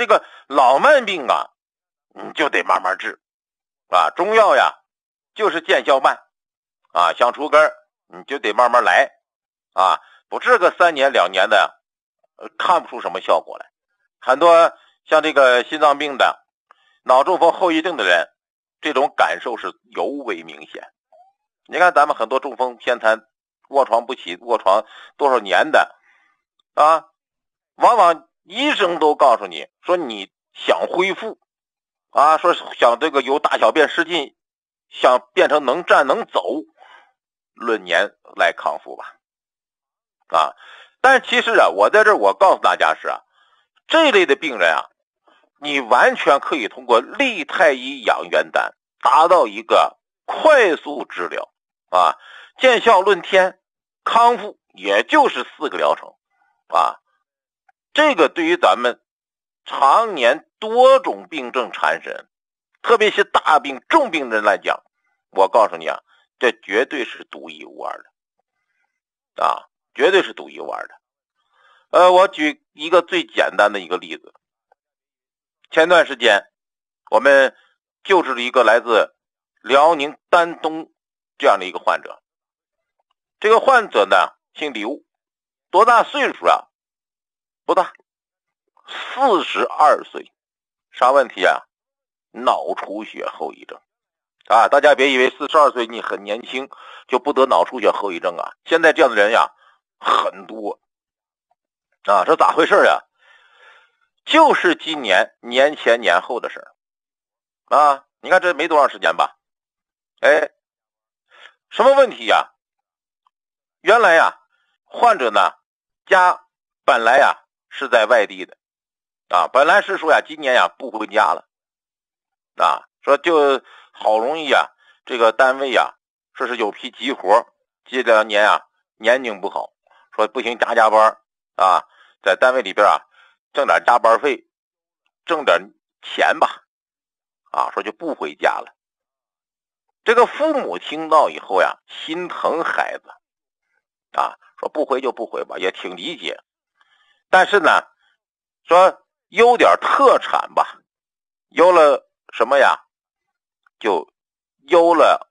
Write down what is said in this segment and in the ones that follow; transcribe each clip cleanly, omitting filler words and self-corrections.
这个老慢病啊，你就得慢慢治啊，中药呀就是见效慢啊，想除根你就得慢慢来啊，不治个3年2年的看不出什么效果来。很多像这个心脏病的、脑中风后遗症的人，这种感受是尤为明显。你看咱们很多中风偏瘫卧床不起，卧床多少年的啊，往往医生都告诉你说你想恢复啊，说想这个由大小便失禁想变成能站能走，论年来康复吧啊。但其实啊，我在这儿我告诉大家是啊，这类的病人啊，你完全可以通过利太医养元丹达到一个快速治疗啊，见效论天，康复也就是4个疗程啊。这个对于咱们常年多种病症缠身，特别是大病重病人来讲，我告诉你啊，这绝对是独一无二的啊，绝对是独一无二的。我举一个最简单的一个例子，前段时间我们救治了一个来自辽宁丹东这样的一个患者，这个患者呢姓刘，多大岁数啊？不大，42岁。啥问题啊？脑出血后遗症啊！大家别以为42岁你很年轻就不得脑出血后遗症啊！现在这样的人呀很多啊，这咋回事呀？就是今年年前年后的事啊！你看这没多长时间吧？哎，什么问题呀？原来呀，患者呢家本来呀是在外地的啊，本来是说呀今年呀不回家了啊，说就好容易啊，这个单位呀说是有批急活，这2年啊年景不好，说不行加班啊，在单位里边啊挣点加班费，挣点钱吧啊，说就不回家了。这个父母听到以后呀心疼孩子啊，说不回就不回吧，也挺理解。但是呢，说有点特产吧，有了什么呀？就邮了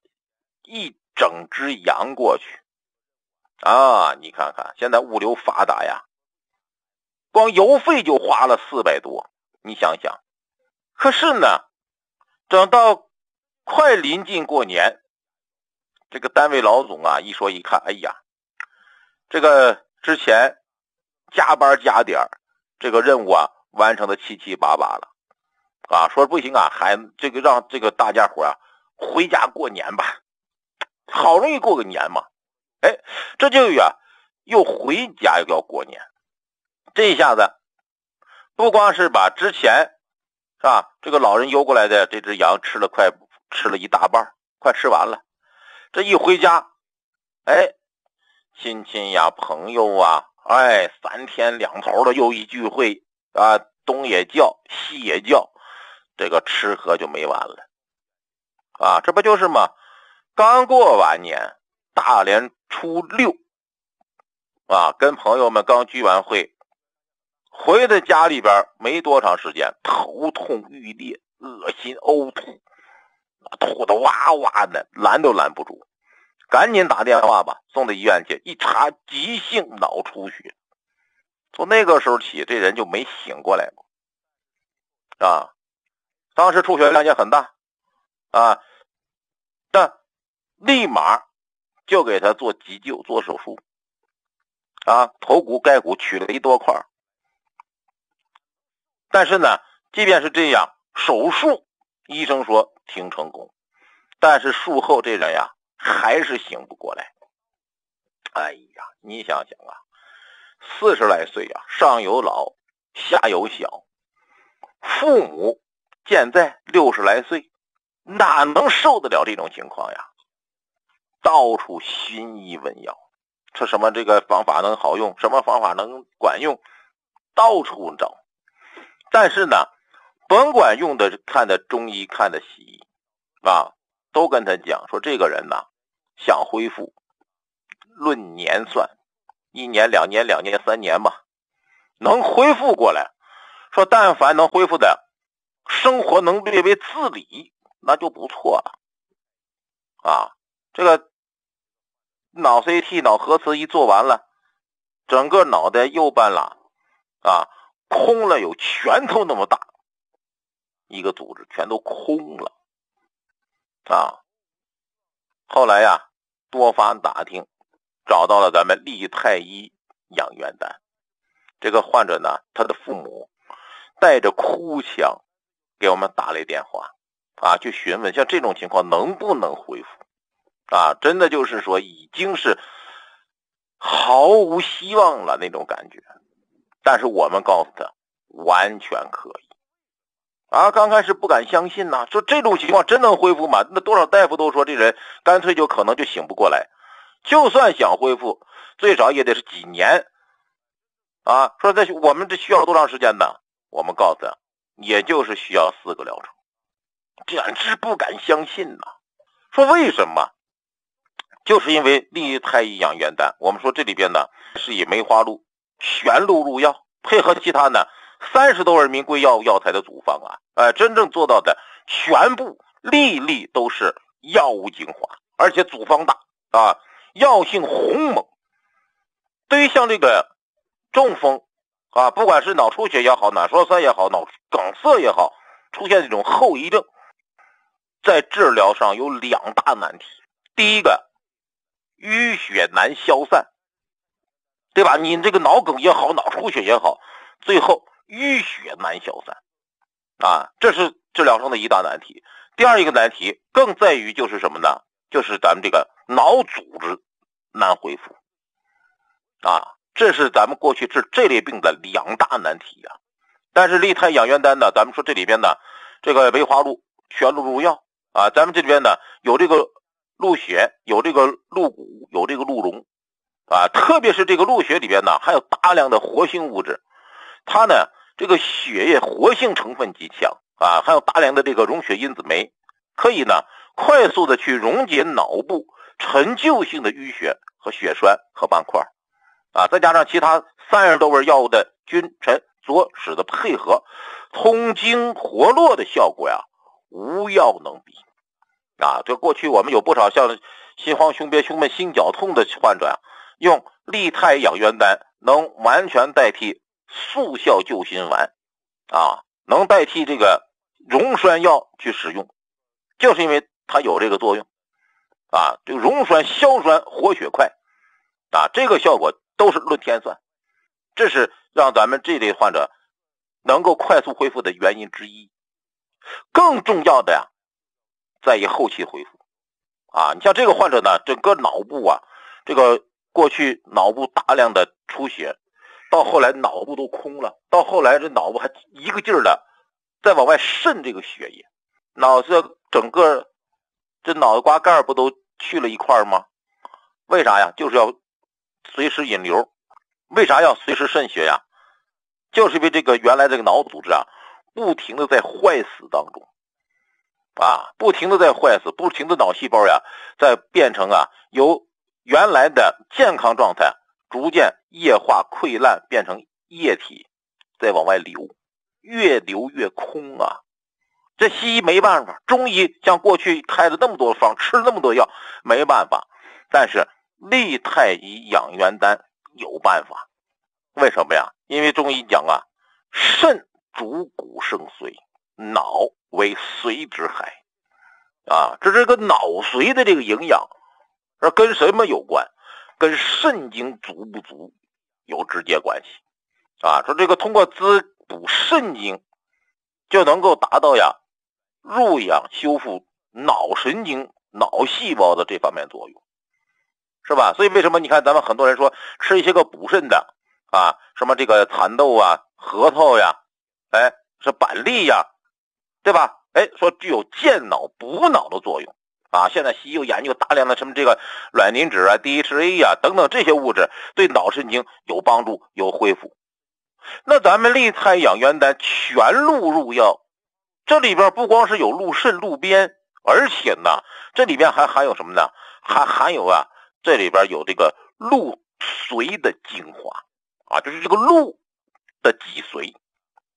1整只羊过去啊！你看看现在物流发达呀，光邮费就花了400多，你想想。可是呢，等到快临近过年，这个单位老总啊一说一看，哎呀，这个之前加班加点这个任务啊完成的七七八八了啊，说不行啊，还这个让这个大家伙啊回家过年吧，好容易过个年嘛，哎，这就呀又回家又要过年，这一下子不光是把之前是吧这个老人邮过来的这只羊吃了一大半，快吃完了，这一回家，哎，亲戚呀朋友啊，哎，3天2头的又一聚会啊，东也叫西也叫，这个吃喝就没完了啊，这不就是吗？刚过完年，大年初6啊，跟朋友们刚聚完会，回到家里边没多长时间，头痛欲裂，恶心呕吐，吐得哇哇的，拦都拦不住，赶紧打电话吧，送到医院去，一查急性脑出血。从那个时候起，这人就没醒过来过啊。当时出血量也很大啊，但立马就给他做急救，做手术啊，头骨盖骨取了1多块。但是呢，即便是这样，手术医生说挺成功，但是术后这人呀还是醒不过来。哎呀，你想想啊，40来岁啊，上有老下有小，父母健在60来岁，哪能受得了这种情况呀？到处寻医问药，说什么这个方法能好用，什么方法能管用，到处找。但是呢，甭管用的看的中医看的西医啊，都跟他讲说这个人呢想恢复，论年算，1年2年2年3年吧，能恢复过来， 说但凡能恢复的生活能略微自理，那就不错了啊。这个脑 CT 脑核磁一做完了，整个脑袋右半拉啊空了有拳头那么大一个组织，全都空了啊。后来呀多方打听，找到了咱们利太医养元丹。这个患者呢，他的父母带着哭腔给我们打了一电话啊，去询问像这种情况能不能恢复啊？真的就是说已经是毫无希望了那种感觉。但是我们告诉他完全可以啊。刚开始不敢相信呐，说这种情况真能恢复吗？那多少大夫都说这人干脆就可能就醒不过来，就算想恢复最少也得是几年啊。说我们这需要多长时间呢？我们告诉他也就是需要4个疗程，简直不敢相信呐。说为什么？就是因为利太医养元丹，我们说这里边呢是以梅花鹿旋鹿入药，配合其他呢30多味名贵药材的组方啊，真正做到的全部粒粒都是药物精华，而且组方大啊，药性宏猛。对于像这个中风啊，不管是脑出血也好，脑栓塞也好，脑梗塞也好，出现这种后遗症，在治疗上有2大难题。第一个，淤血难消散，对吧？你这个脑梗也好，脑出血也好，最后淤血难消散啊，这是治疗上的一大难题。第二一个难题更在于就是什么呢？就是咱们这个脑组织难恢复啊，这是咱们过去治这类病的2大难题啊。但是利太养元丹呢，咱们说这里边呢，这个梅花鹿旋鹿入药啊，咱们这里边呢有这个鹿血，有这个鹿骨，有这个鹿茸啊，特别是这个鹿血里边呢还有大量的活性物质，它呢这个血液活性成分极强啊，还有大量的这个溶血因子酶，可以呢快速的去溶解脑部陈旧性的淤血和血栓和斑块啊，再加上其他30多味药物的君臣佐使的配合，通经活络的效果呀，无药能比啊。这过去我们有不少像心慌胸憋胸闷心绞痛的患者呀，用利太养元丹能完全代替速效救心丸啊，能代替这个溶栓药去使用，就是因为它有这个作用啊，这个溶栓消栓活血快啊，这个效果都是论天算，这是让咱们这类患者能够快速恢复的原因之一。更重要的呀，在于后期恢复啊。你像这个患者呢，整个脑部啊，这个过去脑部大量的出血，到后来脑部都空了，到后来这脑部还一个劲儿的再往外渗这个血液，脑子整个这脑瓜盖不都去了一块吗？为啥呀？就是要随时引流。为啥要随时渗血呀？就是因为这个原来这个脑组织啊，不停的在坏死当中啊，不停的在坏死，不停的脑细胞呀，在变成啊，由原来的健康状态逐渐液化溃烂，变成液体，再往外流，越流越空啊。这西医没办法，中医像过去开了那么多方，吃了那么多药，没办法。但是利太医养元丹有办法。为什么呀？因为中医讲啊，肾主骨生髓，脑为髓之海啊，这个脑髓的这个营养跟什么有关？跟肾精足不足有直接关系啊。说这个通过滋补肾精就能够达到呀入养修复脑神经脑细胞的这方面作用，是吧？所以为什么你看咱们很多人说吃一些个补肾的啊，什么这个蚕豆啊、核桃呀，是板栗呀，对吧？说具有健脑补脑的作用啊。现在西医又研究大量的什么这个卵磷脂啊、DHA 呀等等这些物质对脑神经有帮助、有恢复。那咱们利太养元丹全鹿入药，这里边不光是有鹿肾、鹿鞭，而且呢，这里边还含有什么呢？还含有啊，这里边有这个鹿髓的精华啊，就是这个鹿的脊髓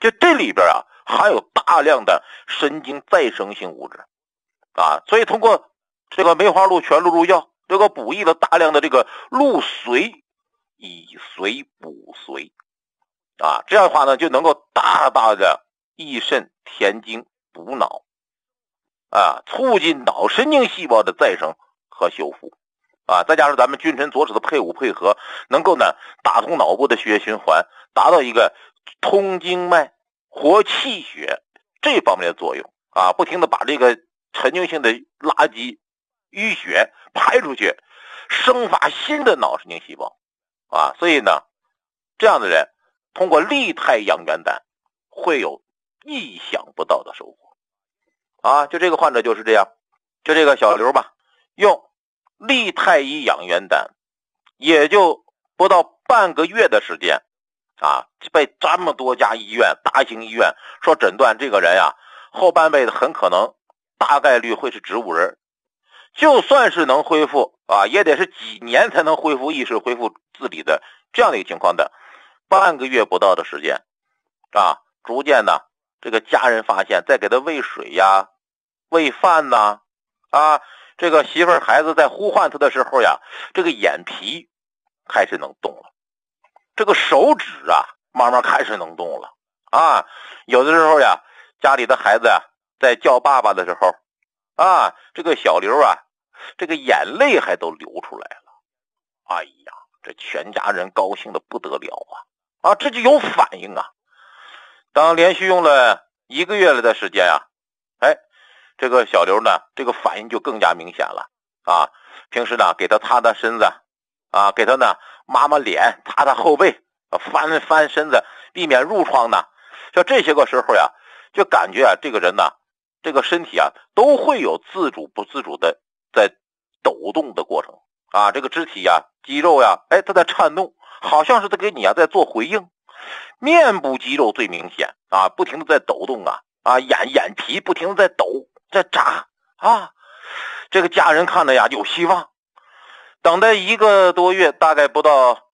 就这里边啊含有大量的神经再生性物质啊，所以通过这个梅花鹿全鹿入药，这个补益了大量的这个鹿髓，以髓补髓啊，这样的话呢就能够大大的益肾填精补脑啊，促进脑神经细胞的再生和修复啊，再加上咱们君臣佐使的配伍配合，能够呢打通脑部的血液循环，达到一个通经脉、活气血这方面的作用啊，不停的把这个陈旧性的垃圾淤血排出去，生发新的脑神经细胞啊，所以呢，这样的人通过利太养元丹会有意想不到的收获啊。就这个患者就是这样，就这个小刘吧，用利太医养元丹，也就不到半个月的时间啊，被这么多家医院、大型医院说诊断这个人啊，后半辈子很可能大概率会是植物人，就算是能恢复啊，也得是几年才能恢复意识、恢复自理的这样的一个情况的，半个月不到的时间啊，逐渐呢，这个家人发现，在给他喂水呀、喂饭呐啊，这个媳妇儿孩子在呼唤他的时候呀，这个眼皮开始能动了，这个手指啊慢慢开始能动了啊，有的时候呀，家里的孩子呀在叫爸爸的时候啊，这个小刘啊，这个眼泪还都流出来了，哎呀，这全家人高兴的不得了啊，这就有反应啊。当连续用了1个月了的时间啊，哎，这个小刘呢，这个反应就更加明显了啊。平时呢，给他擦擦身子啊，给他呢抹抹脸，擦擦后背，翻翻身子，避免褥疮呢。像这些个时候呀，就感觉啊，这个人呢，这个身体啊，都会有自主不自主的在抖动的过程啊。这个肢体呀、肌肉呀，哎，它在颤动，好像是在给你啊在做回应。面部肌肉最明显啊，不停的在抖动啊，眼皮不停的在抖，在眨啊。这个家人看的呀有希望，等待1个多月，大概不到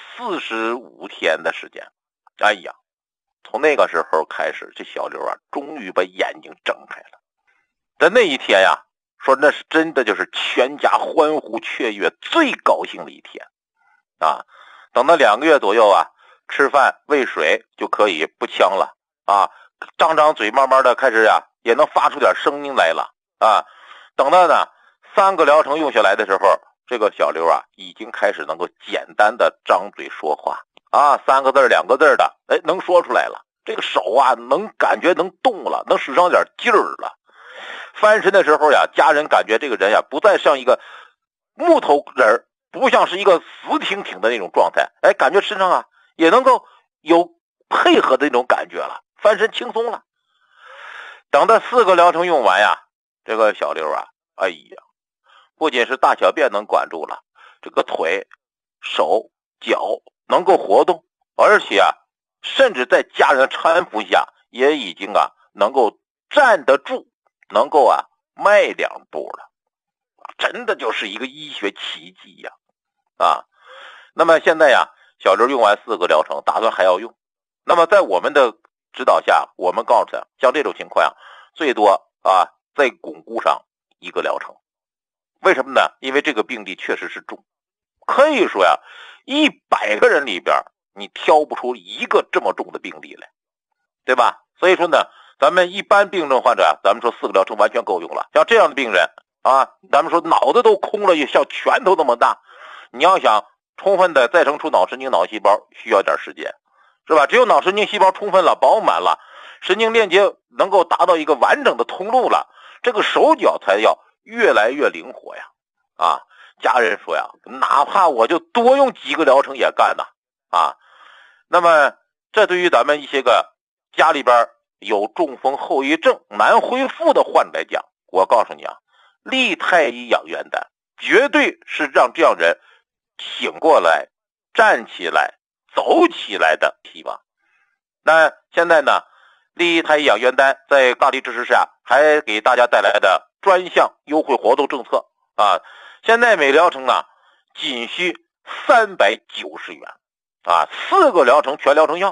45天的时间，哎呀，从那个时候开始，这小刘啊，终于把眼睛睁开了。在那一天呀，说那是真的就是全家欢呼雀跃、最高兴的一天啊。等到2个月左右啊，吃饭喂水就可以不呛了啊，张嘴慢慢的开始呀，也能发出点声音来了啊。等到呢3个疗程用下来的时候，这个小刘啊，已经开始能够简单的张嘴说话啊，3个字2个字的，哎，能说出来了。这个手啊，能感觉能动了，能使上点劲儿了。翻身的时候呀，家人感觉这个人呀，不再像一个木头人，不像是一个死挺挺的那种状态，哎，感觉身上啊也能够有配合的那种感觉了，翻身轻松了。等到4个疗程用完呀，这个小刘啊，哎呀，不仅是大小便能管住了，这个腿、手、脚能够活动，而且啊，甚至在家人的搀扶下，也已经啊能够站得住，能够啊迈2步了，真的就是一个医学奇迹呀！啊，那么现在呀，小刘用完4个疗程，打算还要用。那么在我们的指导下，我们告诉他，像这种情况呀，最多啊再巩固上1个疗程。为什么呢？因为这个病例确实是重，可以说呀，100个人里边你挑不出1个这么重的病例来，对吧？所以说呢，咱们一般病症患者，咱们说4个疗程完全够用了。像这样的病人啊，咱们说脑子都空了，也像拳头那么大，你要想充分的再生出脑神经脑细胞，需要点时间，是吧？只有脑神经细胞充分了、饱满了，神经链接能够达到一个完整的通路了，这个手脚才要越来越灵活呀！啊，家人说呀，哪怕我就多用几个疗程也干呐！啊，那么这对于咱们一些个家里边有中风后遗症难恢复的患者来讲，我告诉你啊，利太医养元丹绝对是让这样人醒过来、站起来、走起来的希望。那现在呢，利太医养元丹在大力支持下，还给大家带来的专项优惠活动政策啊，现在每疗程呢仅需390元啊，4个疗程全疗程药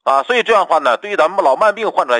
啊。所以这样的话呢，对于咱们老慢病患者来